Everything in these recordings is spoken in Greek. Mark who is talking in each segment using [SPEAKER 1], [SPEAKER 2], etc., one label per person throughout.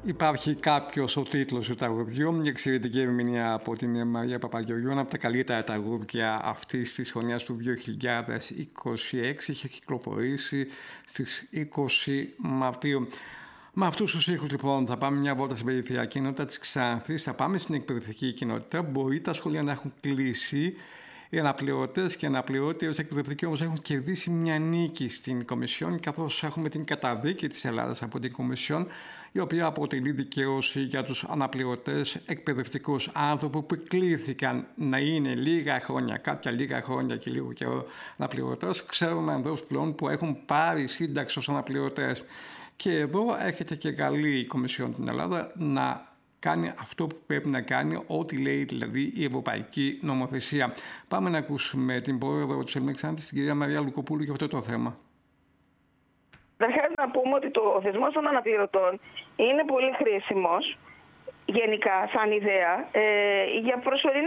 [SPEAKER 1] Υπάρχει κάποιος ο τίτλος του τραγουδιού, μια εξαιρετική ερμηνεία από την Μαρία Παπαγεωργιού, ένα από τα καλύτερα τραγούδια αυτής της χρονιάς του 2026, είχε κυκλοφορήσει στις 20 Μαρτίου. Με αυτούς τους ήχους λοιπόν θα πάμε μια βόλτα στην περιφερειακή κοινότητα της Ξάνθης, θα πάμε στην εκπαιδευτική κοινότητα, μπορεί τα σχολεία να έχουν κλείσει. Οι αναπληρωτές και αναπληρώτριες εκπαιδευτικοί όμως έχουν κερδίσει μια νίκη στην Κομισιόν, καθώς έχουμε την καταδίκη της Ελλάδας από την Κομισιόν, η οποία αποτελεί δικαίωση για τους αναπληρωτές εκπαιδευτικούς άνθρωπους που κλήθηκαν να είναι λίγα χρόνια, κάποια λίγα χρόνια και λίγο καιρό αναπληρωτές. Ξέρουμε ανθρώπους πλέον που έχουν πάρει σύνταξη ως αναπληρωτές. Και εδώ έρχεται και καλή η Κομισιόν την Ελλάδα να κάνει αυτό που πρέπει να κάνει, ό,τι λέει δηλαδή η Ευρωπαϊκή Νομοθεσία. Πάμε να ακούσουμε την πρόεδρο της Ελμεξάνθης, την κυρία Μαρία Λουκοπούλου, για αυτό το θέμα.
[SPEAKER 2] Καταρχάς να πούμε ότι ο θεσμός των αναπληρωτών είναι πολύ χρήσιμος γενικά σαν ιδέα για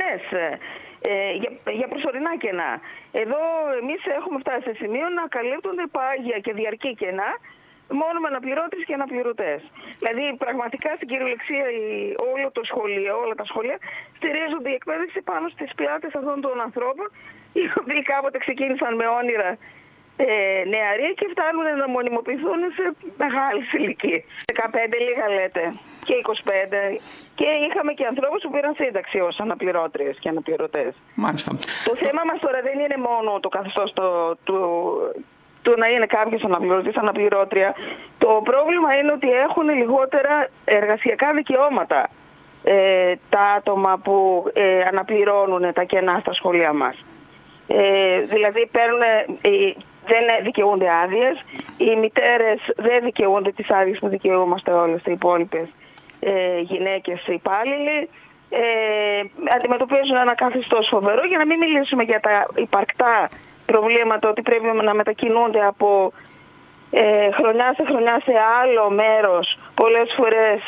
[SPEAKER 2] για προσωρινά κενά. Εδώ εμείς έχουμε φτάσει σε σημείο να καλύπτονται πάγια και διαρκή κενά μόνο με αναπληρώτες και αναπληρωτές. Δηλαδή, πραγματικά στην κυριολεξία όλα τα σχολεία στηρίζονται η εκπαίδευση πάνω στις πλάτες αυτών των ανθρώπων, οι οποίοι κάποτε ξεκίνησαν με όνειρα νεαροί και φτάνουν να μονιμοποιηθούν σε μεγάλες ηλικίες. 15 λίγα λέτε και 25. Και είχαμε και ανθρώπους που πήραν σύνταξη ως αναπληρώτριες και αναπληρωτές.
[SPEAKER 1] Μάλιστα.
[SPEAKER 2] Το θέμα μας τώρα δεν είναι μόνο το καθεστώς του να είναι κάποιος αναπληρωτής, αναπληρώτρια. Το πρόβλημα είναι ότι έχουν λιγότερα εργασιακά δικαιώματα τα άτομα που αναπληρώνουν τα κενά στα σχολεία μας. Δηλαδή δεν δικαιούνται άδειες, οι μητέρες δεν δικαιούνται τις άδειες που δικαιούμαστε όλες οι υπόλοιπες γυναίκες υπάλληλοι. Αντιμετωπίζουν ένα καθεστώς φοβερό, για να μην μιλήσουμε για τα υπαρκτά προβλήματα ότι πρέπει να μετακινούνται από χρονιά σε χρονιά σε άλλο μέρος, πολλές φορές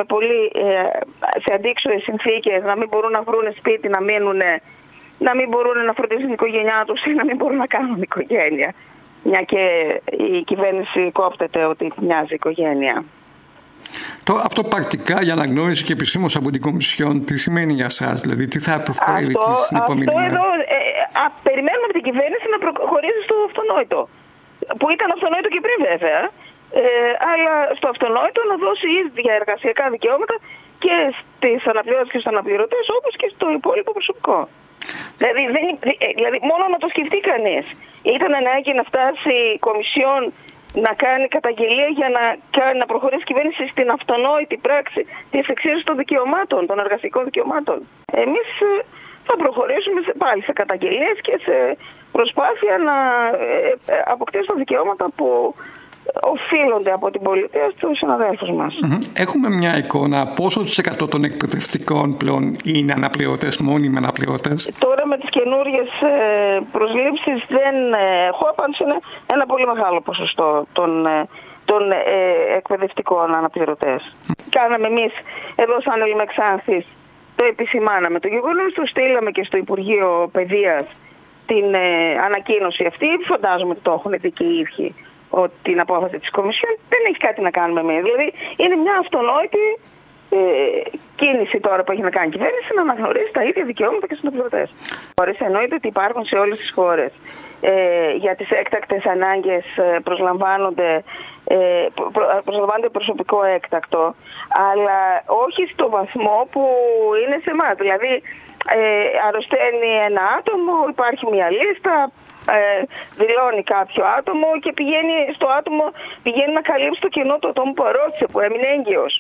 [SPEAKER 2] σε αντίξωες συνθήκες, να μην μπορούν να βρουν σπίτι, να μείνουν, να μην μπορούν να φροντίσουν την οικογένειά τους ή να μην μπορούν να κάνουν οικογένεια. Μια και η κυβέρνηση κόπτεται ότι μοιάζει οικογένεια.
[SPEAKER 1] Αυτό πρακτικά, για να γνώρισε και επισήμως από την Κομισιόν, τι σημαίνει για εσάς, δηλαδή τι θα προφέρει την επόμενη μέρα?
[SPEAKER 2] Περιμένουμε από την κυβέρνηση να προχωρήσει στο αυτονόητο. Που ήταν αυτονόητο και πριν βέβαια. Αλλά στο αυτονόητο να δώσει ίδια εργασιακά δικαιώματα και στις αναπληρώτες και στους αναπληρωτές, όπως και στο υπόλοιπο προσωπικό. Δηλαδή μόνο να το σκεφτεί κανείς. Ήταν ανάγκη να φτάσει η Κομισιόν να κάνει καταγγελία για να προχωρήσει η κυβέρνηση στην αυτονόητη πράξη της εξίσωσης των δικαιωμάτων, των εργασιακών δικαιωμάτων. Εμείς θα προχωρήσουμε πάλι σε καταγγελίες και σε προσπάθεια να αποκτήσουμε δικαιώματα που οφείλονται από την πολιτεία στους συναδέλφους μας.
[SPEAKER 1] Έχουμε μια εικόνα πόσο % των εκπαιδευτικών πλέον είναι αναπληρωτές, μόνιμοι αναπληρωτές?
[SPEAKER 2] Τώρα με τις καινούριες προσλήψεις δεν έχω απάντηση, είναι ένα πολύ μεγάλο ποσοστό των εκπαιδευτικών αναπληρωτές. Κάναμε εμείς εδώ σαν Ελμεξάνθης, το επισημάναμε το γεγονός, το στείλαμε και στο Υπουργείο Παιδείας την ανακοίνωση αυτή. Φαντάζομαι ότι το έχουν δει και οι ίδιοι, ότι την απόφαση της Κομισιόν δεν έχει κάτι να κάνουμε εμείς. Δηλαδή είναι μια αυτονόητη κίνηση τώρα που έχει να κάνει η κυβέρνηση να αναγνωρίσει τα ίδια δικαιώματα και στους αναπληρωτές. Εννοείται ότι υπάρχουν σε όλες τις χώρες. Για τις έκτακτες ανάγκες προσλαμβάνονται προσωπικό έκτακτο, αλλά όχι στο βαθμό που είναι σε εμάς. Δηλαδή αρρωσταίνει ένα άτομο, υπάρχει μια λίστα, δηλώνει κάποιο άτομο και πηγαίνει να καλύψει το κενό του ατόμου που αρρώστησε, που έμεινε έγκυος.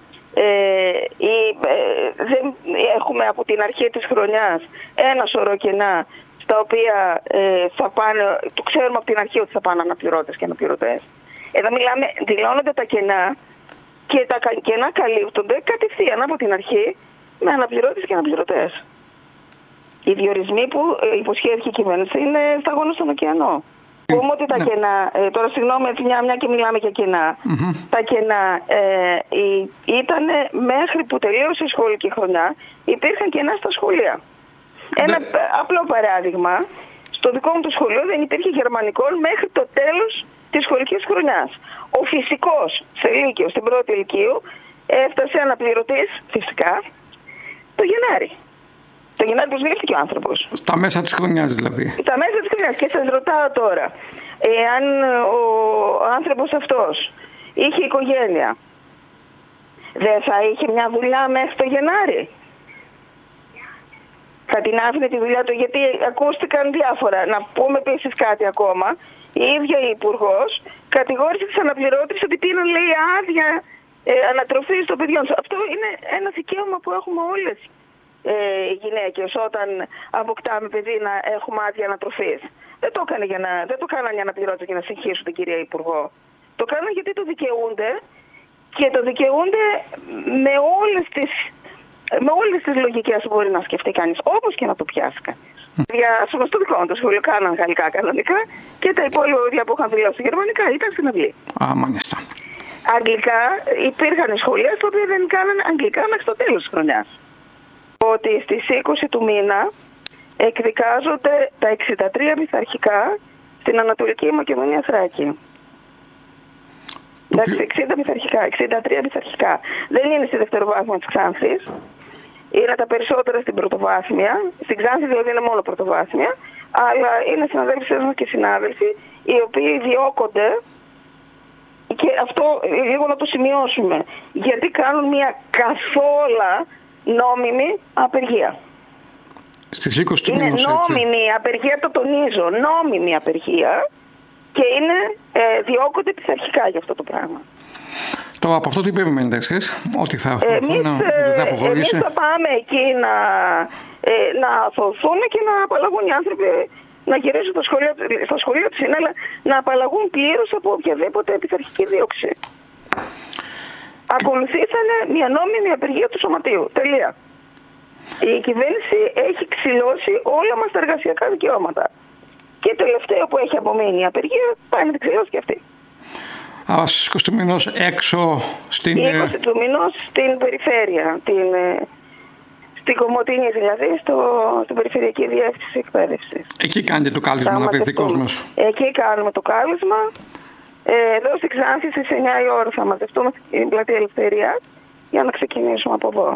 [SPEAKER 2] Έχουμε από την αρχή της χρονιάς ένα σωρό κενά στα οποία θα πάνε, το ξέρουμε από την αρχή ότι θα πάνε αναπληρώτες και αναπληρωτές. Εδώ δηλώνονται τα κενά και τα κενά καλύπτονται κατευθείαν από την αρχή με αναπληρώτες και αναπληρωτές. Οι διορισμοί που υποσχέθηκε η κυβέρνηση είναι σταγόνα στον ωκεανό. Πούμε ότι τα κενά, τώρα συγγνώμη, μια και μιλάμε για κενά, τα κενά ήταν μέχρι που τελείωσε η σχολική χρονιά, υπήρχαν κενά στα σχολεία. Ένα απλό παράδειγμα, στο δικό μου το σχολείο δεν υπήρχε γερμανικό μέχρι το τέλος της σχολικής χρονιάς. Ο φυσικός σε Λύκειο, στην πρώτη Λυκείου, έφτασε αναπληρωτής φυσικά το Γενάρη. Το Γενάρη προσβλήθηκε ο άνθρωπος.
[SPEAKER 1] Στα μέσα της χρονιάς δηλαδή.
[SPEAKER 2] Στα μέσα της χρονιάς. Και σας ρωτάω τώρα, εάν ο άνθρωπος αυτός είχε οικογένεια, δεν θα είχε μια δουλειά μέχρι το Γενάρη? Θα την άφηνε τη δουλειά του? Γιατί ακούστηκαν διάφορα. Να πούμε επίσης κάτι ακόμα. Η ίδια η Υπουργός κατηγόρησε τις αναπληρώτριες ότι πήραν, λέει, άδεια ανατροφής των παιδιών. Αυτό είναι ένα δικαίωμα που έχουμε όλες οι γυναίκες όταν αποκτάμε παιδί, να έχουμε άδεια ανατροφής. Δεν το κάνανε οι αναπληρώτριες για να συγχύσουν την κυρία Υπουργό. Το κάνανε γιατί το δικαιούνται, και το δικαιούνται με όλες τις λογικές που μπορεί να σκεφτεί κανείς, όπως και να το πιάσει κανείς. Για στο δικό μου το σχολείο κάναν γαλλικά κανονικά και τα υπόλοιπα παιδιά που είχαν δηλώσει γερμανικά ήταν στην αυλή.
[SPEAKER 1] Μάλιστα.
[SPEAKER 2] Αγγλικά υπήρχαν σχολεία τα οποία δεν κάναν αγγλικά μέχρι το τέλος της χρονιάς. Ότι στις 20 του μήνα εκδικάζονται τα 63 πειθαρχικά στην Ανατολική Μακεδονία Θράκη. Εντάξει, 60 πειθαρχικά, 63 πειθαρχικά. Δεν είναι στη δευτεροβάθμια της Ξάνθης. Είναι τα περισσότερα στην πρωτοβάθμια. Στην Ξάνθη δηλαδή είναι μόνο πρωτοβάθμια. Αλλά είναι συναδέλφοι μας και συνάδελφοι οι οποίοι διώκονται. Και αυτό λίγο να το σημειώσουμε. Γιατί κάνουν μια καθόλου νόμιμη απεργία.
[SPEAKER 1] Στις 20 του
[SPEAKER 2] είναι
[SPEAKER 1] μήνους,
[SPEAKER 2] νόμιμη απεργία, το τονίζω. Νόμιμη απεργία. Και διώκονται πειθαρχικά για αυτό το πράγμα.
[SPEAKER 1] Τώρα από αυτό τι περιμένετε εσείς? Ότι θα αποχωρήσει?
[SPEAKER 2] Εμείς θα πάμε εκεί να αθωθούμε και να απαλλαγούν οι άνθρωποι, να γυρίσουν στα σχολεία τους, αλλά να απαλλαγούν πλήρως από οποιαδήποτε πειθαρχική δίωξη. Ακολουθήσανε μια νόμιμη απεργία του Σωματείου. Τελεία. Η κυβέρνηση έχει ξυλώσει όλα μας τα εργασιακά δικαιώματα. Και τελευταίο που έχει απομείνει η απεργία πάει να την ξυλώσει και αυτή.
[SPEAKER 1] Άρα στις 20 του μηνός έξω στην...
[SPEAKER 2] 20 του μηνός στην περιφέρεια, στην Κομοτηνή δηλαδή, στην Περιφερειακή Διεύθυνση Εκπαίδευσης.
[SPEAKER 1] Εκεί κάνετε το κάλεσμα να βρεθεί κόσμος?
[SPEAKER 2] Εκεί κάνουμε το κάλεσμα. Εδώ στην Ξάνθη στις 9 η ώρα θα μαζευτούμε στην Πλατεία Ελευθερίας για να ξεκινήσουμε από εδώ.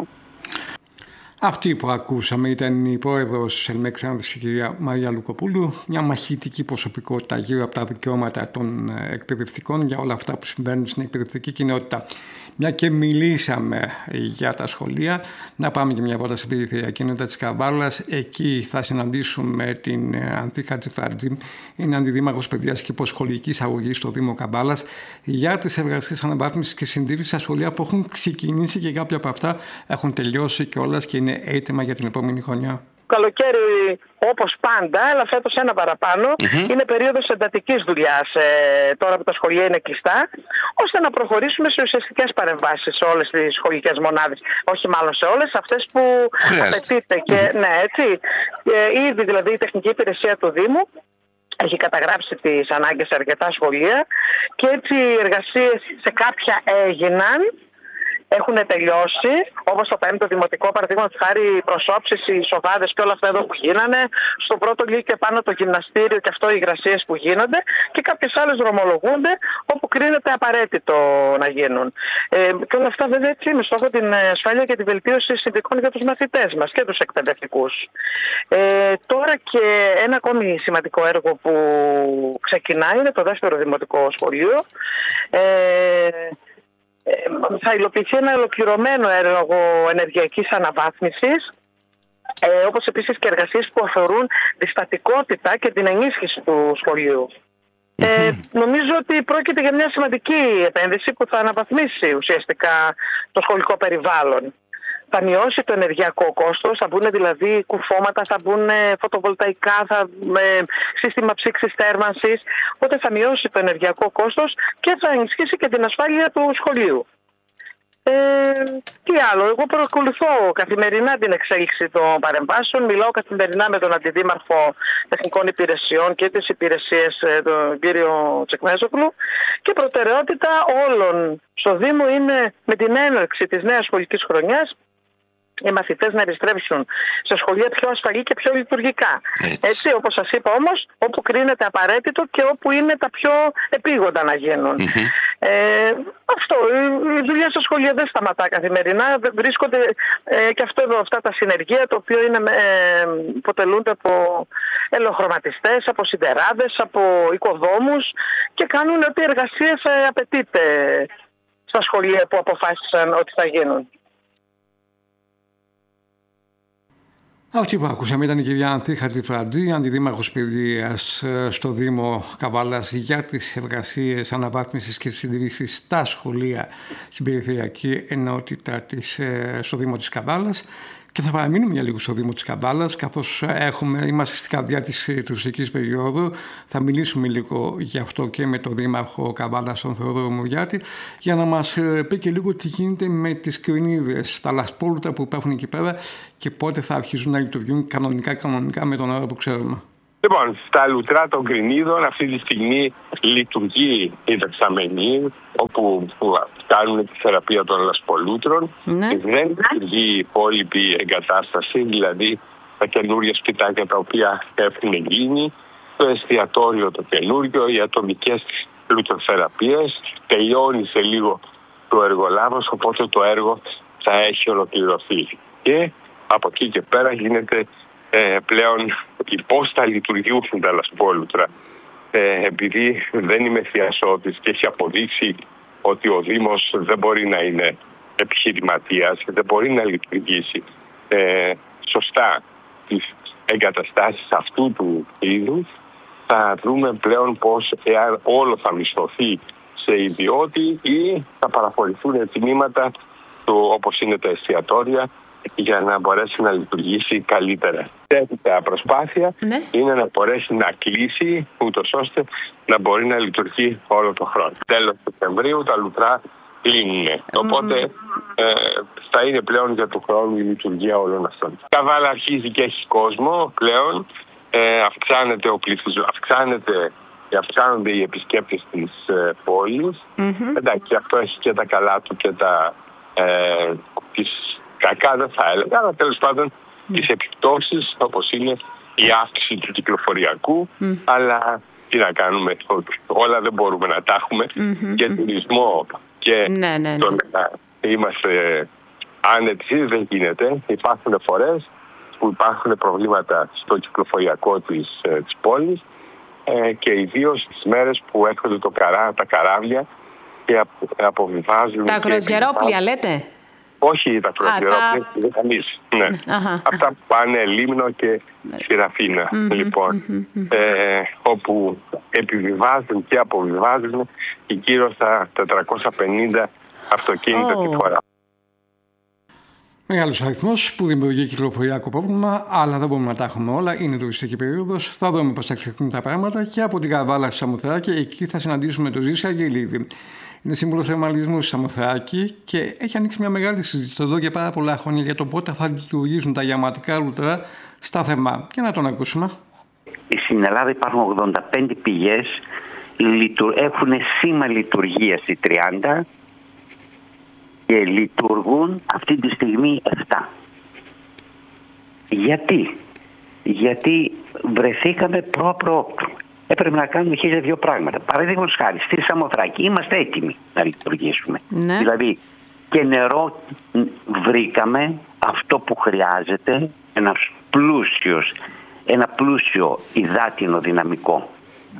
[SPEAKER 1] Αυτή που ακούσαμε ήταν η πρόεδρος της ΕΛΜΕΚ Ξάνθης, η κυρία Μαρία Λουκοπούλου, μια μαχητική προσωπικότητα γύρω από τα δικαιώματα των εκπαιδευτικών για όλα αυτά που συμβαίνουν στην εκπαιδευτική κοινότητα. Μια και μιλήσαμε για τα σχολεία, να πάμε και μια βόλτα στην περιφερειακή κοινότητα της Καβάλας. Εκεί θα συναντήσουμε την Ανθή Χατζηφράτζη, είναι αντιδήμαρχος παιδείας και υποσχολικής αγωγής στο Δήμο Καβάλας, για τις εργασίες αναβάθμισης και συντήρησης στα σχολεία που έχουν ξεκινήσει και κάποια από αυτά έχουν τελειώσει κιόλας και είναι έτοιμα για την επόμενη χρονιά.
[SPEAKER 3] Καλοκαίρι όπως πάντα, αλλά φέτος ένα παραπάνω. Είναι περίοδος εντατικής δουλειάς τώρα που τα σχολεία είναι κλειστά, ώστε να προχωρήσουμε σε ουσιαστικές παρεμβάσεις σε όλες τις σχολικές μονάδες. Όχι μάλλον σε όλες, αυτές που απαιτείται. Και, ναι, έτσι. Ήδη δηλαδή η τεχνική υπηρεσία του Δήμου έχει καταγράψει τις ανάγκες σε αρκετά σχολεία και έτσι οι εργασίες σε κάποια έγιναν. Έχουν τελειώσει, όπως το 5ο Δημοτικό, παραδείγματος χάρη, οι προσώψεις, οι σοβάδες και όλα αυτά εδώ που γίνανε. Στο πρώτο λύκειο επάνω το γυμναστήριο και αυτό οι υγρασίες που γίνονται. Και κάποιες άλλες δρομολογούνται όπου κρίνεται απαραίτητο να γίνουν. Και όλα αυτά βέβαια έτσι με στόχο την ασφάλεια και τη βελτίωση συνθηκών για τους μαθητές μας και τους εκπαιδευτικούς. Τώρα και ένα ακόμη σημαντικό έργο που ξεκινάει είναι το 2ο Δημοτικό Σχολείο. Θα υλοποιηθεί ένα ολοκληρωμένο έργο ενεργειακής αναβάθμισης, όπως επίσης και εργασίες που αφορούν τη στατικότητα και την ενίσχυση του σχολείου. Νομίζω ότι πρόκειται για μια σημαντική επένδυση που θα αναβαθμίσει ουσιαστικά το σχολικό περιβάλλον. Θα μειώσει το ενεργειακό κόστος, θα μπουν δηλαδή κουφώματα, θα μπουν φωτοβολταϊκά, θα σύστημα ψήξης θέρμανσης, οπότε θα μειώσει το ενεργειακό κόστος και θα ενισχύσει και την ασφάλεια του σχολείου. Τι άλλο, εγώ παρακολουθώ καθημερινά την εξέλιξη των παρεμβάσεων, μιλάω καθημερινά με τον Αντιδήμαρχο Τεχνικών Υπηρεσιών και τις υπηρεσίες, τον κύριο Τσεκμέζογλου, και προτεραιότητα όλων στο Δήμο είναι με την έναρξη της νέας σχολικής χρονιάς οι μαθητές να επιστρέψουν σε σχολεία πιο ασφαλή και πιο λειτουργικά. Έτσι, όπως σας είπα όμως, όπου κρίνεται απαραίτητο και όπου είναι τα πιο επίγοντα να γίνουν. Αυτό, η δουλειά στα σχολεία δεν σταματά καθημερινά. Βρίσκονται και αυτά τα συνεργεία, το οποίο αποτελούνται από ελαιοχρωματιστές, από σιδεράδες, από οικοδόμους και κάνουν ό,τι εργασίες απαιτείται στα σχολεία που αποφάσισαν ότι θα γίνουν.
[SPEAKER 1] Αυτή που ακούσαμε ήταν η κυρία Ανθή Χατζηφραντζή, αντιδήμαρχος παιδείας στο Δήμο Καβάλας, για τις εργασίες αναβάθμισης και συντηρήσης στα σχολεία στην περιφερειακή ενότητα στο Δήμο της Καβάλας. Και θα παραμείνουμε για λίγο στο Δήμο της Καβάλας, καθώς είμαστε στην καρδιά της τουριστικής περίοδου. Θα μιλήσουμε λίγο γι' αυτό και με τον Δήμαρχο Καβάλας, τον Θεόδωρο Μουριάτη, για να μας πει και λίγο τι γίνεται με τις κρινίδες, τα λασπόλουτα που υπάρχουν εκεί πέρα και πότε θα αρχίζουν να λειτουργούν κανονικά με τον όρο που ξέρουμε.
[SPEAKER 4] Λοιπόν, στα λουτρά των κρινίδων αυτή τη στιγμή λειτουργεί η δεξαμενή, όπου κάνουν τη θεραπεία των λασπολούτρων.
[SPEAKER 5] Ναι.
[SPEAKER 4] Δεν λειτουργεί η υπόλοιπη εγκατάσταση, δηλαδή τα καινούργια σπιτάκια τα οποία έχουν γίνει, το εστιατόριο το καινούριο, οι ατομικές λουτροθεραπείες. Τελειώνει σε λίγο το εργολάβος, οπότε το έργο θα έχει ολοκληρωθεί. Και από εκεί και πέρα γίνεται πλέον πώς θα λειτουργούν τα λασπόλουτρα. Επειδή δεν είμαι θειασότης και έχει αποδείξει ότι ο Δήμος δεν μπορεί να είναι επιχειρηματίας και δεν μπορεί να λειτουργήσει σωστά τις εγκαταστάσεις αυτού του είδους, θα δούμε πλέον πώς, εάν όλο θα μισθωθεί σε ιδιώτη ή θα παραχωρηθούν τμήματα όπως είναι τα εστιατόρια, για να μπορέσει να λειτουργήσει καλύτερα. Τέτοια προσπάθεια είναι να μπορέσει να κλείσει, ούτως ώστε να μπορεί να λειτουργεί όλο το χρόνο. Τέλος Σεπτεμβρίου τα λουτρά κλείνουν. Οπότε θα είναι πλέον για το χρόνο η λειτουργία όλων αυτών. Καβάλα αρχίζει και έχει κόσμο πλέον. Αυξάνεται ο πληθυσμός, αυξάνονται οι επισκέπτες της πόλης. Εντάξει, αυτό έχει και τα καλά του και τις κακά δεν θα έλεγα, αλλά τέλος πάντων τις επιπτώσεις, όπως είναι η αύξηση του κυκλοφοριακού, αλλά τι να κάνουμε, όλα δεν μπορούμε να τα έχουμε, και τουρισμό και το να είμαστε άνετοι δεν γίνεται. Υπάρχουν φορές που υπάρχουν προβλήματα στο κυκλοφοριακό της πόλης και ιδίως τις μέρες που έρχονται τα καράβια και αποβιβάζουν.
[SPEAKER 5] Τα κρουαζιερόπλια λέτε?
[SPEAKER 4] Όχι τα κρουαζιερόπλια, δεν κανείς. Ναι. Αυτά που πάνε Λίμνο και Σιραφίνα. Λοιπόν, όπου επιβιβάζουν και αποβιβάζουν και γύρω στα 450 αυτοκίνητα τη φορά.
[SPEAKER 1] Μεγάλος αριθμός που δημιουργεί κυκλοφοριακό πρόβλημα, αλλά δεν μπορούμε να τα έχουμε όλα. Είναι τουριστική περίοδος. Θα δούμε πώς θα εξελιχθούν τα πράγματα και από την Καβάλα στη Σαμοθράκη. Εκεί θα συναντήσουμε τον Ζήση Αγγελίδη. Είναι σύμβουλος θερμαλισμού στη Σαμοθράκη και έχει ανοίξει μια μεγάλη συζήτηση εδώ για πάρα πολλά χρόνια για το πότε θα λειτουργήσουν τα γιαματικά λουτρά στα θερμά. Και να τον ακούσουμε.
[SPEAKER 6] Στην Ελλάδα υπάρχουν 85 πηγές, έχουν σήμα λειτουργίας οι 30 και λειτουργούν αυτή τη στιγμή 7. Γιατί βρεθήκαμε προ-πρόκτου. Έπρεπε να κάνουμε 1002 πράγματα. Παραδείγματος χάρη, στη Σαμοθράκη είμαστε έτοιμοι να λειτουργήσουμε. Ναι. Δηλαδή, και νερό βρήκαμε, αυτό που χρειάζεται, ένα πλούσιο υδάτινο δυναμικό.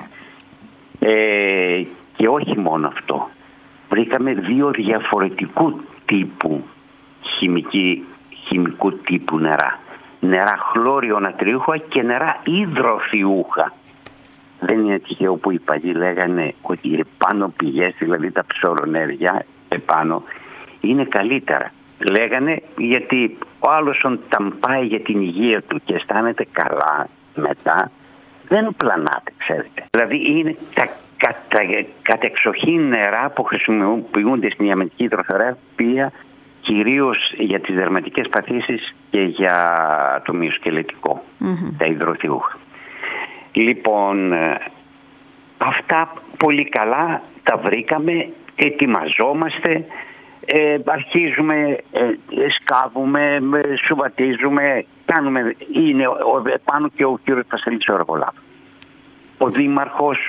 [SPEAKER 6] Και όχι μόνο αυτό. Βρήκαμε 2 διαφορετικού τύπου χημικού τύπου νερά. Νερά χλώριο νατριούχα και νερά υδροθιούχα. Δεν είναι τυχαίο που οι παλιοί λέγανε ότι οι επάνω πηγές, δηλαδή τα ψωρονέρια επάνω, είναι καλύτερα. Λέγανε γιατί ο άλλος όταν πάει για την υγεία του και αισθάνεται καλά μετά, δεν πλανάται, ξέρετε. Δηλαδή είναι τα κατεξοχήν νερά που χρησιμοποιούνται στην ιαμετική υδροθεραπεία, κυρίως για τις δερματικές παθήσεις και για το μυοσκελετικό, τα υδροθιούχα. Λοιπόν, αυτά πολύ καλά τα βρήκαμε, ετοιμαζόμαστε, αρχίζουμε, σκάβουμε, σουβατίζουμε, κάνουμε, είναι πάνω και ο κύριος Πασαλής ο εργολάβος. Ο Δήμαρχος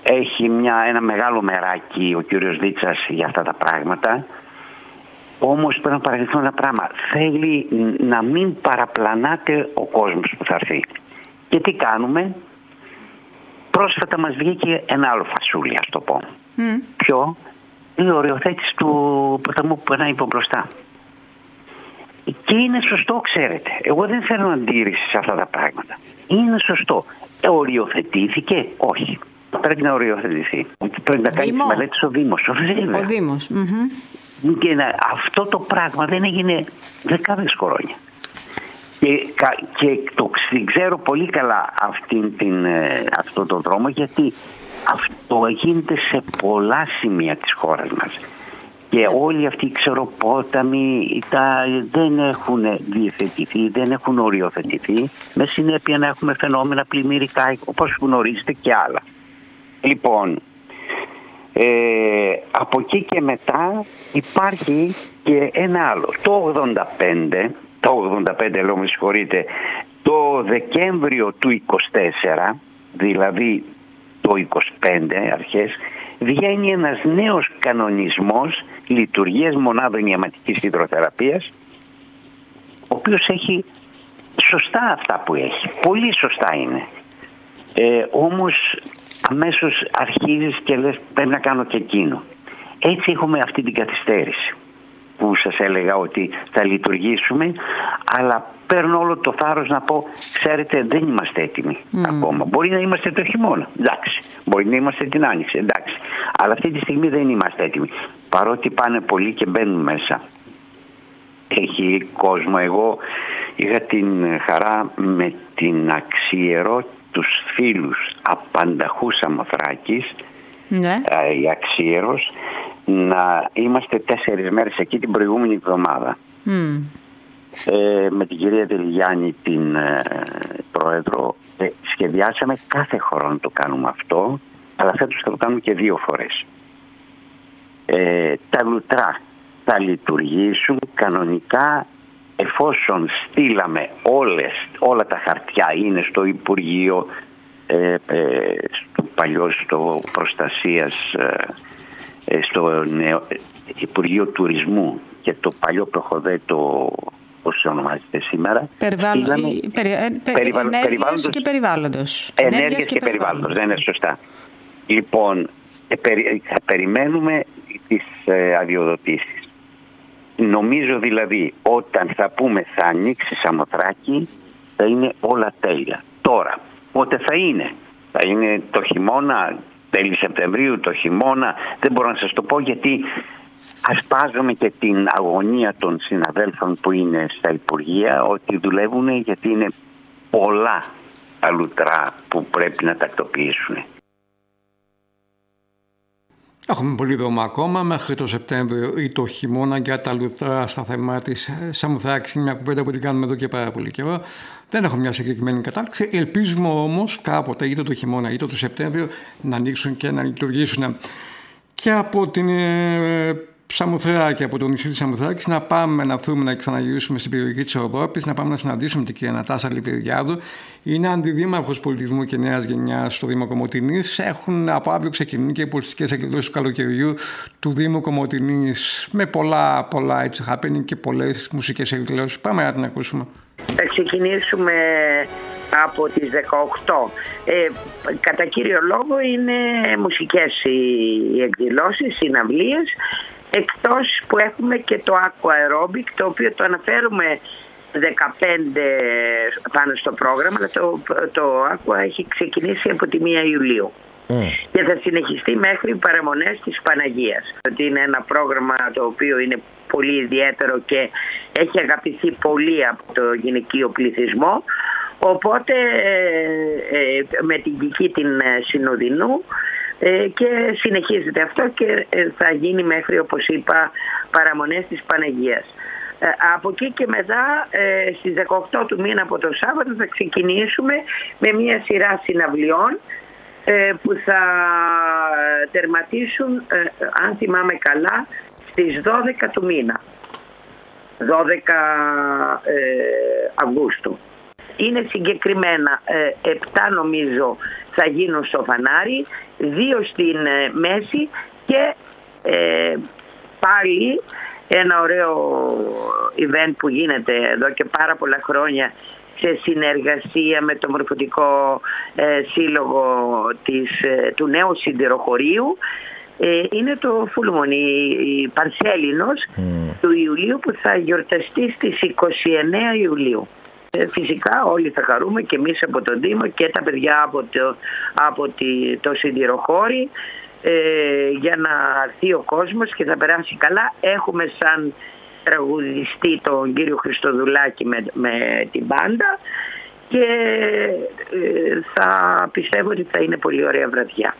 [SPEAKER 6] έχει ένα μεγάλο μεράκι ο κύριος Δίτσας για αυτά τα πράγματα. Όμως πρέπει να παραδειχθούμε ένα πράγμα. Θέλει να μην παραπλανάται ο κόσμος που θα έρθει. Και τι κάνουμε? Πρόσφατα μας βγήκε ένα άλλο φασούλι, ας το πω. Ποιο? Η οριοθέτηση του ποταμού που περνάει από μπροστά. Και είναι σωστό, ξέρετε. Εγώ δεν θέλω αντίρρηση σε αυτά τα πράγματα. Είναι σωστό. Οριοθετήθηκε? Όχι. Πρέπει να οριοθετηθεί. Πρέπει να κάνει τις μελέτες ο Δήμος.
[SPEAKER 5] Ο Δήμος.
[SPEAKER 6] Και αυτό το πράγμα δεν έγινε δεκάδες χρόνια. Και το ξέρω πολύ καλά αυτό το δρόμο, γιατί αυτό γίνεται σε πολλά σημεία της χώρας μας. Και όλοι αυτοί οι ξεροπόταμοι δεν έχουν διευθετηθεί, δεν έχουν οριοθετηθεί, με συνέπεια να έχουμε φαινόμενα πλημμυρικά, όπως γνωρίζετε, και άλλα. Λοιπόν, από εκεί και μετά υπάρχει και ένα άλλο. Το 85 λέω, με συγχωρείτε, το Δεκέμβριο του 24, δηλαδή το 25 αρχές, βγαίνει ένας νέος κανονισμός λειτουργίας μονάδων ιαματικής υδροθεραπείας, ο οποίος έχει σωστά αυτά που έχει. Πολύ σωστά είναι. Όμως αμέσως αρχίζεις και λες πρέπει να κάνω και εκείνο. Έτσι έχουμε αυτή την καθυστέρηση που σας έλεγα ότι θα λειτουργήσουμε, αλλά παίρνω όλο το θάρρος να πω, ξέρετε, δεν είμαστε έτοιμοι ακόμα. Μπορεί να είμαστε το χειμώνα, εντάξει. Μπορεί να είμαστε την άνοιξη, εντάξει. Αλλά αυτή τη στιγμή δεν είμαστε έτοιμοι. Παρότι πάνε πολλοί και μπαίνουν μέσα. Έχει κόσμο. Εγώ είχα την χαρά με την Αξίερο, τους φίλους Απανταχού Σαμοθράκης, η Αξίερος, να είμαστε 4 μέρες εκεί την προηγούμενη εβδομάδα. Με την κυρία Τελιγιάννη, την πρόεδρο, σχεδιάσαμε κάθε χρόνο το κάνουμε αυτό, αλλά φέτος θα το κάνουμε και 2 φορές. Τα λουτρά θα λειτουργήσουν κανονικά εφόσον στείλαμε όλα τα χαρτιά, είναι στο Υπουργείο στο παλιό, στο Προστασίας, στο Υπουργείο Τουρισμού και το παλιό προχωδέτο, πώς ονομάζεται σήμερα,
[SPEAKER 5] Ενέργειας και περιβάλλοντος.
[SPEAKER 6] Ενέργειας και περιβάλλοντος, δεν είναι σωστά. Λοιπόν, θα περιμένουμε τις αδειοδοτήσεις. Νομίζω δηλαδή όταν θα πούμε θα ανοίξει Σαμοθράκη, θα είναι όλα τέλεια. Τώρα, πότε θα είναι? Θα είναι το χειμώνα, τέλη Σεπτεμβρίου, το χειμώνα, δεν μπορώ να σας το πω, γιατί ασπάζομαι και την αγωνία των συναδέλφων που είναι στα Υπουργεία, ότι δουλεύουν, γιατί είναι πολλά τα λουτρά που πρέπει να τακτοποιήσουν.
[SPEAKER 1] Έχουμε πολύ δρόμο ακόμα μέχρι το Σεπτέμβριο ή το χειμώνα για τα λουτρά στα θέμα της Σαμοθράκης. Είναι μια κουβέντα που την κάνουμε εδώ και πάρα πολύ καιρό. Δεν έχω μια συγκεκριμένη κατάληξη. Ελπίζουμε όμως κάποτε, είτε το χειμώνα είτε το Σεπτέμβριο, να ανοίξουν και να λειτουργήσουν. Και από την Σαμοθράκη, από το νησί της Σαμοθράκης, να πάμε να βρούμε να ξαναγυρίσουμε στην περιοχή της Ροδόπης, να πάμε να συναντήσουμε την κυρία Νατάσα Λιβεριάδου. Είναι αντιδήμαρχος πολιτισμού και νέας γενιάς στο Δήμο Κομοτηνής. Έχουν από αύριο ξεκινούν και οι πολιτιστικές εκδηλώσεις του καλοκαιριού του Δήμου Κομοτηνής, με πολλά έτσι happening και πολλές μουσικές εκδηλώσεις. Πάμε να την ακούσουμε.
[SPEAKER 7] Θα ξεκινήσουμε από τις 18. Κατά κύριο λόγο είναι μουσικές οι εκδηλώσεις, οι συναυλίες, εκτός που έχουμε και το Aqua Aerobic, το οποίο το αναφέρουμε 15 πάνω στο πρόγραμμα, αλλά το Aqua έχει ξεκινήσει από τη 1 Ιουλίου. Και θα συνεχιστεί μέχρι παραμονές της Παναγίας. Ότι είναι ένα πρόγραμμα το οποίο είναι πολύ ιδιαίτερο και έχει αγαπηθεί πολύ από το γυναικείο πληθυσμό. Οπότε με την Κική την Συνοδεινού και συνεχίζεται αυτό και θα γίνει μέχρι, όπως είπα, παραμονές της Παναγίας. Από εκεί και μετά στις 18 του μήνα από το Σάββατο θα ξεκινήσουμε με μια σειρά συναυλιών που θα τερματίσουν, αν θυμάμαι καλά, στις 12 του μήνα, 12 Αυγούστου. είναι συγκεκριμένα 7 νομίζω θα γίνουν στο φανάρι, 2 στην μέση και πάλι ένα ωραίο event που γίνεται εδώ και πάρα πολλά χρόνια σε συνεργασία με το Μορφωτικό Σύλλογο του νέου σιδηροχωρίου. Είναι το Full Moon, η Παρσέλινος του Ιουλίου, που θα γιορταστεί στις 29 Ιουλίου. Φυσικά όλοι θα χαρούμε, και εμείς από τον Δήμο και τα παιδιά από το σιδηροχώρι, για να έρθει ο κόσμος και θα περάσει καλά. Έχουμε σαν τραγουδιστή τον κύριο Χριστοδουλάκη με την μπάντα και θα πιστεύω ότι θα είναι πολύ ωραία βραδιά.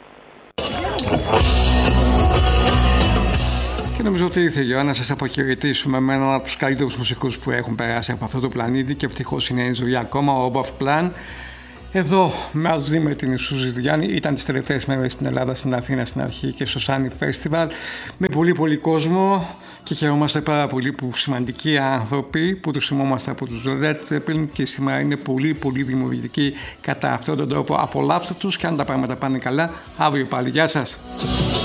[SPEAKER 1] Και νομίζω ότι ήρθε η ώρα να σας αποχαιρετήσουμε με έναν από τους καλύτερους μουσικούς που έχουν περάσει από αυτό το πλανήτη, και ευτυχώς είναι η ζωή ακόμα, ο Όμπαφ Πλάν. Εδώ μαζί με την Σούζη Διάννη, ήταν τις τελευταίες μέρες στην Ελλάδα, στην Αθήνα στην αρχή και στο Sunny Festival, με πολύ κόσμο, και χαιρόμαστε πάρα πολύ που σημαντικοί άνθρωποι που τους θυμόμαστε από τους Led Zeppelin και σήμερα είναι πολύ δημιουργικοί κατά αυτόν τον τρόπο. Απολαύστε τους, και αν τα πράγματα πάνε καλά, αύριο πάλι. Γεια σας!